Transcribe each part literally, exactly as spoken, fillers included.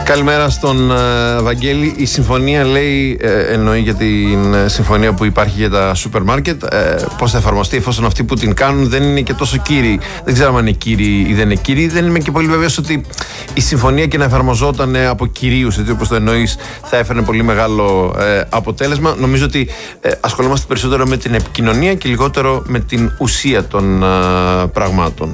Καλημέρα στον uh, Βαγγέλη. Η συμφωνία λέει, ε, εννοεί για την ε, συμφωνία που υπάρχει για τα σούπερ μάρκετ, ε, πώς θα εφαρμοστεί, εφόσον αυτοί που την κάνουν δεν είναι και τόσο κύριοι. Δεν ξέρω αν είναι κύριοι ή δεν είναι κύριοι. Δεν είμαι και πολύ βέβαιος ότι η συμφωνία και να εφαρμοζόταν από κυρίους, έτσι όπως το εννοείς, θα έφερνε πολύ μεγάλο ε, αποτέλεσμα. Νομίζω ότι ε, ασχολούμαστε περισσότερο με την επικοινωνία και λιγότερο με την ουσία των ε, πραγμάτων.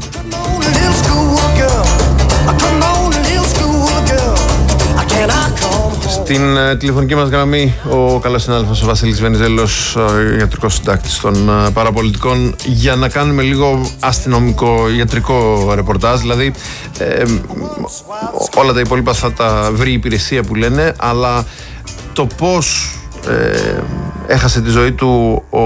Στην uh, τηλεφωνική μας γραμμή ο καλός συνάδελφος ο Βασίλης Βενιζέλος, uh, ιατρικός συντάκτης των uh, παραπολιτικών, για να κάνουμε λίγο αστυνομικό ιατρικό ρεπορτάζ. Δηλαδή ε, όλα τα υπόλοιπα θα τα βρει η υπηρεσία που λένε, αλλά το πώς ε, έχασε τη ζωή του ο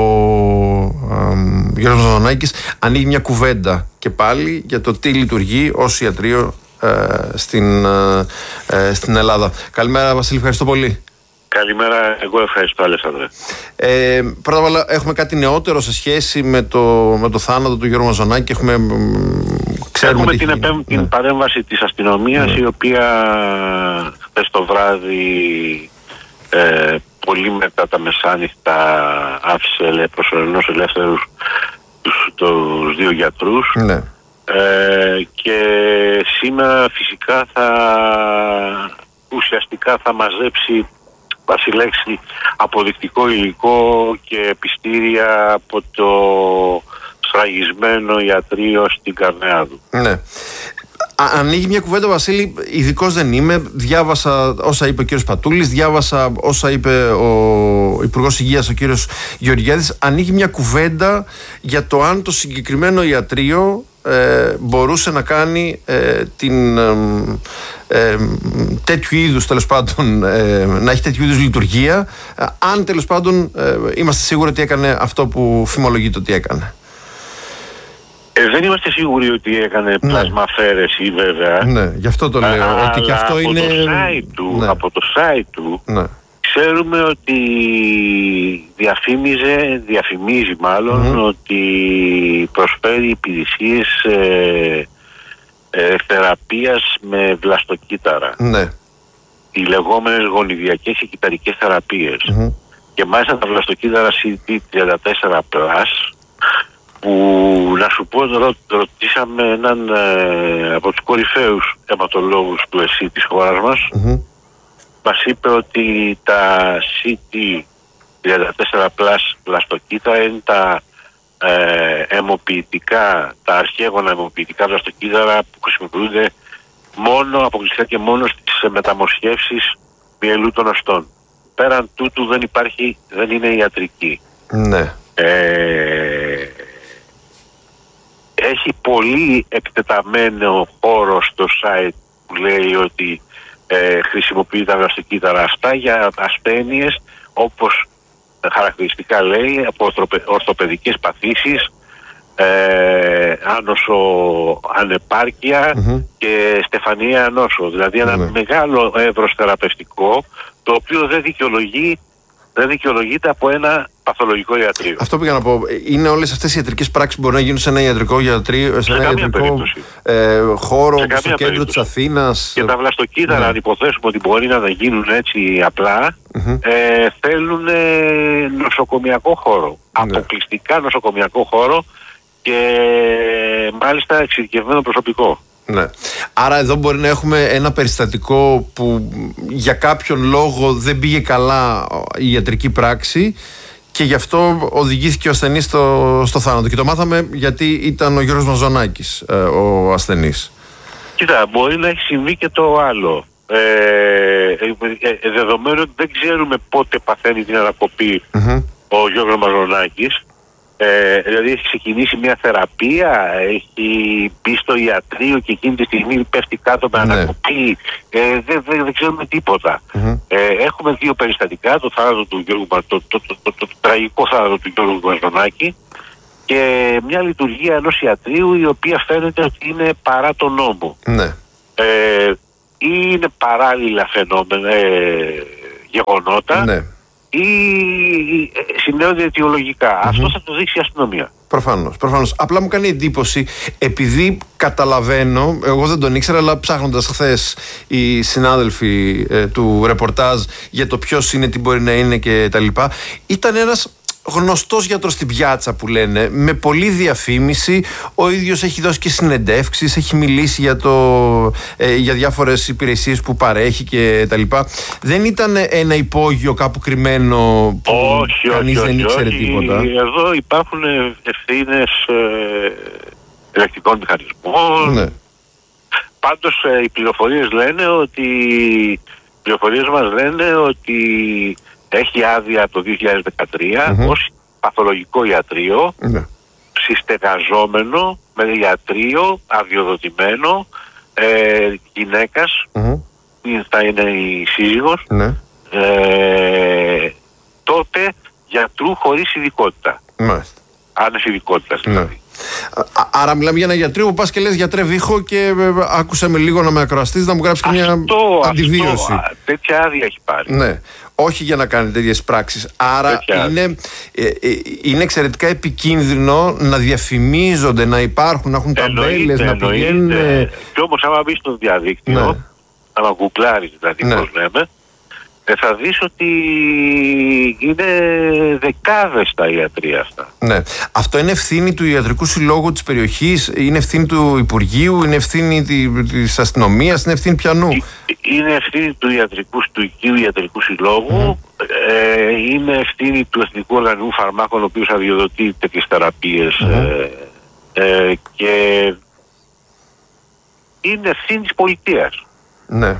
ε, Γιώργος Μαζονάκης ανοίγει μια κουβέντα και πάλι για το τι λειτουργεί ως ιατρείο Στην, στην Ελλάδα. Καλημέρα Βασίλη, ευχαριστώ πολύ. Καλημέρα, εγώ ευχαριστώ Αλέξανδρε. Ε, πρώτα απ' όλα έχουμε κάτι νεότερο σε σχέση με το, με το θάνατο του Γιώργου Μαζονάκη. Έχουμε, ξέρουμε έχουμε τι την, επέμ, ναι. την παρέμβαση της αστυνομίας, ναι. η οποία χθες το βράδυ ε, πολύ μετά τα μεσάνυχτα άφησε προσωρινώς ελεύθερους τους, τους δύο γιατρούς. Ναι. Ε, και σήμερα φυσικά θα ουσιαστικά θα μαζέψει βασιλέξει αποδεικτικό υλικό και επιστήρια από το σφραγισμένο ιατρείο στην Καρνεάδου. Ναι. Ανοίγει μια κουβέντα, Βασίλη, ειδικός δεν είμαι. Διάβασα όσα είπε ο κύριος Πατούλης, διάβασα όσα είπε ο Υπουργός Υγείας, ο κύριος Γεωργιάδης. Ανοίγει μια κουβέντα για το αν το συγκεκριμένο ιατρείο ε, μπορούσε να κάνει ε, την ε, ε, τέτοιου είδους, τέλος πάντων, ε, να έχει τέτοιου είδους λειτουργία, ε, αν τέλος πάντων ε, είμαστε σίγουροι ότι έκανε αυτό που φημολογείται ότι έκανε. Ε, δεν είμαστε σίγουροι ότι έκανε ναι. πλασμαφαίρεση βέβαια. Ναι, γι' αυτό το λέω. Α, ότι και αυτό από είναι... Το site του, ναι. Από το site του ναι. ξέρουμε ότι διαφήμιζε, διαφημίζει μάλλον mm-hmm. ότι προσφέρει υπηρεσίες ε, ε, θεραπείας με βλαστοκύτταρα. Ναι. Οι λεγόμενες γονιδιακές και κυτταρικές θεραπείες. Mm-hmm. Και μάλιστα τα βλαστοκύτταρα σι τι τριάντα τέσσερα πλας, που να σου πω, ρω, ρωτήσαμε έναν ε, από τους κορυφαίους αιματολόγους του ΕΣΥ της χώρας μας. Mm-hmm. Μας είπε ότι τα σι τι τριάντα τέσσερα πλας βλαστοκύτταρα είναι τα ε, αιμοποιητικά, τα αρχαίγωνα αιμοποιητικά βλαστοκύτταρα που χρησιμοποιούνται μόνο, αποκλειστικά και μόνο στις μεταμοσχεύσεις μυελού των οστών. Πέραν τούτου δεν υπάρχει, δεν είναι ιατρική. Ναι. Ε, έχει πολύ εκτεταμένο χώρο στο site που λέει ότι ε, χρησιμοποιεί τα βλαστοκύτταρα αυτά για ασθένειες όπως ε, χαρακτηριστικά λέει από ορθοπαιδικές παθήσεις, ε, άνοσο ανεπάρκεια mm-hmm. και στεφανία ανόσο. Δηλαδή ένα mm-hmm. μεγάλο εύρος θεραπευτικό, το οποίο δεν δικαιολογεί δεν δικαιολογείται από ένα παθολογικό ιατρείο. Αυτό πήγα να πω. Είναι όλες αυτές οι ιατρικές πράξεις που μπορούν να γίνουν σε ένα ιατρικό ιατρείο, σε, σε ένα ιατρικό ε, χώρο, σε στο κέντρο της Αθήνας. Και τα βλαστοκύτταρα, ναι. αν υποθέσουμε ότι μπορεί να γίνουν έτσι απλά, mm-hmm. ε, θέλουν ε, νοσοκομιακό χώρο. Ναι. Αποκλειστικά νοσοκομιακό χώρο και μάλιστα εξειδικευμένο προσωπικό. Ναι. Άρα εδώ μπορεί να έχουμε ένα περιστατικό που για κάποιον λόγο δεν πήγε καλά η ιατρική πράξη και γι' αυτό οδηγήθηκε ο ασθενής στο, στο θάνατο. Και το μάθαμε γιατί ήταν ο Γιώργος Μαζονάκης ε, ο ασθενής. Κοίτα, μπορεί να έχει συμβεί και το άλλο. Ε, ε, ε, δεδομένου ότι δεν ξέρουμε πότε παθαίνει την ανακοπή mm-hmm. ο Γιώργος Μαζονάκης. Ε, δηλαδή έχει ξεκινήσει μια θεραπεία, έχει μπει στο ιατρείο και εκείνη τη στιγμή πέφτει κάτω με ανακοπή. Ε, δεν, δεν, δεν ξέρουμε τίποτα. Mm-hmm. Ε, έχουμε δύο περιστατικά, το θάνατο του Γιώργου, το, το, το, το, το, το τραγικό θάνατο του Γιώργου Μαζονάκη και μια λειτουργία ενός ιατρείου η οποία φαίνεται ότι είναι παρά τον νόμο. Mm-hmm. Ε, ή είναι παράλληλα φαινόμενα, ε, γεγονότα. Mm-hmm. ή συνδέονται αιτιολογικά. Mm-hmm. Αυτό θα το δείξει η αστυνομία. Προφανώς, προφανώς. Απλά μου κάνει εντύπωση, επειδή καταλαβαίνω, εγώ δεν τον ήξερα, αλλά ψάχνοντας χθες οι συνάδελφοι ε, του ρεπορτάζ για το ποιος είναι, τι μπορεί να είναι και τα λοιπά, ήταν ένας γνωστός γιατρός στην πιάτσα που λένε, με πολλή διαφήμιση. Ο ίδιος έχει δώσει και συνεντεύξεις, έχει μιλήσει για, το, ε, για διάφορες υπηρεσίες που παρέχει και τα λοιπά. Δεν ήταν ένα υπόγειο κάπου κρυμμένο που όχι, κανείς όχι, δεν όχι, ήξερε όχι. τίποτα. Εδώ υπάρχουν ευθύνες ε, ελεκτρικών μηχανισμών. Ναι. Πάντως ε, οι πληροφορίες λένε ότι οι πληροφορίες μας λένε ότι έχει άδεια από το δύο χιλιάδες δεκατρία mm-hmm. ως παθολογικό ιατρείο, ναι. συστεγαζόμενο με ιατρείο αδειοδοτημένο ε, γυναίκας, mm-hmm. θα είναι η σύζυγος, ναι. ε, τότε γιατρού χωρίς ειδικότητα. Μάλιστα. Άνευ ειδικότητας δηλαδή. Ναι. Άρα μιλάμε για ένα γιατρό που πας και λες, γιατρέ Βίχο, και άκουσα με λίγο να με ακροαστείς να μου γράψει και μια αντιβίωση. Αυτό, τέτοια άδεια έχει πάρει. Ναι. Όχι για να κάνει τέτοιες πράξεις. Άρα είναι, ε, ε, είναι εξαιρετικά επικίνδυνο να διαφημίζονται, να υπάρχουν, να έχουν ταμπέλες, να πηγαίνουν. Και όμως άμα μπεις στο διαδίκτυο, ναι. άμα γκουγκλάρεις δηλαδή, ναι. πώς λέμε, θα δεις ότι είναι δεκάδες τα ιατρεία αυτά. Ναι. Αυτό είναι ευθύνη του Ιατρικού Συλλόγου της περιοχής, είναι ευθύνη του Υπουργείου, είναι ευθύνη της αστυνομίας, είναι ευθύνη πιανού? Είναι ευθύνη του Ιατρικού, του Οικείου Ιατρικού Συλλόγου, mm. ε, είναι ευθύνη του Εθνικού Οργανισμού Φαρμάκων, ο οποίος αδειοδοτεί τέτοιες θεραπείες, mm. ε, ε, και είναι ευθύνη της πολιτείας. Ναι.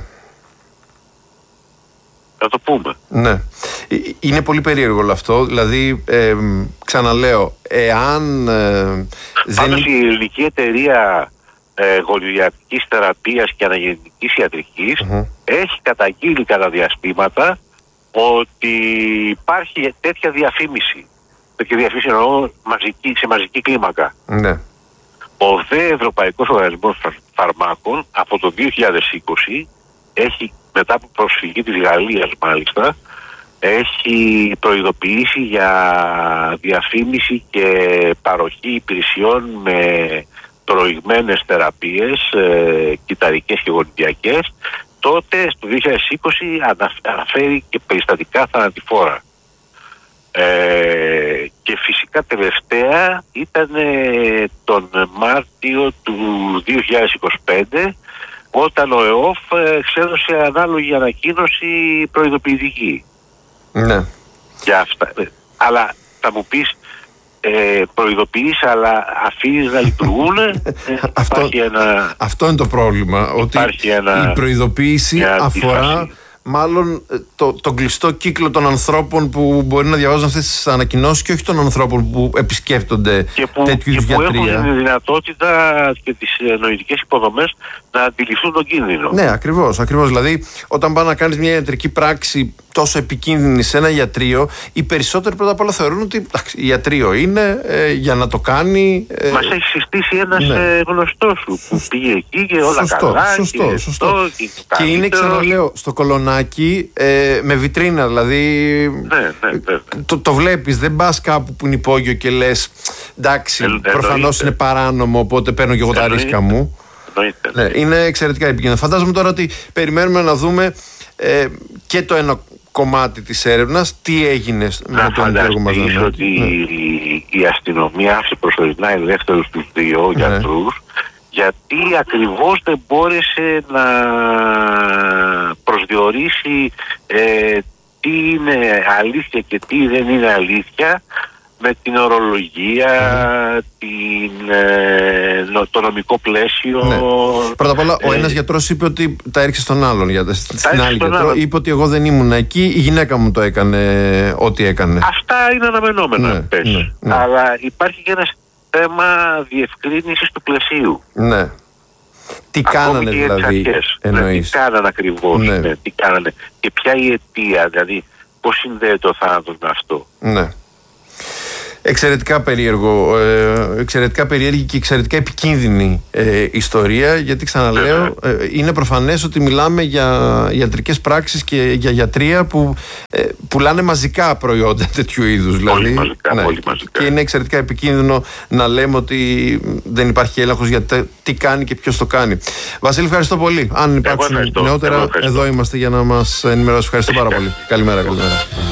Θα το πούμε. Ναι. Είναι πολύ περίεργο όλο αυτό. Δηλαδή, ε, ξαναλέω, εάν ε, Πάντως δεν... η ελληνική εταιρεία ε, γονιδιατρικής θεραπείας και αναγεννητικής ιατρικής mm-hmm. έχει καταγγείλει κατά διαστήματα ότι υπάρχει τέτοια διαφήμιση. Τέτοια διαφήμιση εννοώ μαζική, σε μαζική κλίμακα. Ναι. Ο ΔΕ Ευρωπαϊκός Οργανισμός Φαρμάκων από το δύο χιλιάδες είκοσι έχει, μετά από προσφυγή της Γαλλίας μάλιστα, έχει προειδοποιήσει για διαφήμιση και παροχή υπηρεσιών με προηγμένες θεραπείες, ε, κυταρικές και γονιδιακές. Τότε στο δύο χιλιάδες είκοσι αναφέρει και περιστατικά θανατηφόρα. Ε, και φυσικά τελευταία ήταν ε, τον Μάρτιο του δύο χιλιάδες είκοσι πέντε, όταν ο ΕΟΦ εξέδωσε ανάλογη ανακοίνωση προειδοποιητική. Ναι. Για αυτά. Αλλά θα μου πεις, ε, προειδοποιείς αλλά αφήνεις να λειτουργούν. ε, αυτό, ένα, αυτό είναι το πρόβλημα. Ότι ένα, η προειδοποίηση αφορά μάλλον το, τον κλειστό κύκλο των ανθρώπων που μπορεί να διαβάζουν αυτές τις ανακοινώσεις και όχι των ανθρώπων που επισκέπτονται τέτοιου είδους γιατρεία. Και που έχουν τη δυνατότητα και τις νοητικές υποδομές να αντιληφθούν τον κίνδυνο. Ναι, ακριβώς, ακριβώς. Δηλαδή, όταν πάει να κάνεις μια ιατρική πράξη τόσο επικίνδυνη σε ένα ιατρείο, οι περισσότεροι πρώτα απ' όλα θεωρούν ότι εντάξει, ιατρείο είναι ε, για να το κάνει. Ε, Μας έχει συστήσει ένας ναι. ε, γνωστός σου που πήγε εκεί και όλα σωστό, καλά. Σωστό, και σωστό. Το, και, και είναι, ξαναλέω, στο Κολονάκι ε, με βιτρίνα, δηλαδή. Ναι, ναι, ναι. Το, το βλέπεις, δεν πας κάπου που είναι υπόγειο και λες εντάξει, ε, προφανώς είναι παράνομο, οπότε παίρνω και εγώ τα ρίσκα μου. Εννοείται. Ναι, είναι εξαιρετικά επικίνδυνο. Φαντάζομαι τώρα ότι περιμένουμε να δούμε ε, και το ένα κομμάτι της έρευνας, τι έγινε να με τον έργο μας. Να φανταστείς ότι ναι. η, η αστυνομία άφησε προσωρινά ελεύθερους τους δύο ναι. γιατρούς, γιατί ακριβώς δεν μπόρεσε να προσδιορίσει ε, τι είναι αλήθεια και τι δεν είναι αλήθεια με την ορολογία, mm. την, ε, το νομικό πλαίσιο. Ναι. Πρώτα απ' όλα, ε, ο ένας γιατρός είπε ότι τα έριξε στον άλλον. Για, στην άλλη γιατρό άλλον. είπε ότι εγώ δεν ήμουν εκεί, η γυναίκα μου το έκανε ό,τι έκανε. Αυτά είναι αναμενόμενα, ναι, πες. Ναι, ναι. Αλλά υπάρχει και ένα θέμα διευκρίνησης του πλαισίου. Ναι. Τι ακόμη κάνανε δηλαδή, εννοείς. Ναι, τι κάνανε ακριβώς, ναι. Ναι, τι κάνανε. Και ποια η αιτία, δηλαδή πώς συνδέεται ο θάνατος με αυτό. Ναι. Εξαιρετικά περίεργο, ε, εξαιρετικά περίεργη και εξαιρετικά επικίνδυνη ε, ιστορία, γιατί ξαναλέω, ε, είναι προφανές ότι μιλάμε για ιατρικές πράξεις και για γιατρία που ε, πουλάνε μαζικά προϊόντα τέτοιου είδους. Δηλαδή, πολύ μαζικά, ναι, πολύ μαζικά. Και είναι εξαιρετικά επικίνδυνο να λέμε ότι δεν υπάρχει έλεγχος για τι κάνει και ποιος το κάνει. Βασίλη, ευχαριστώ πολύ. Αν υπάρξουν νεότερα, εδώ είμαστε για να μας ενημερώσει. Ευχαριστώ πάρα πολύ. Καλημέρα, καλημέρα.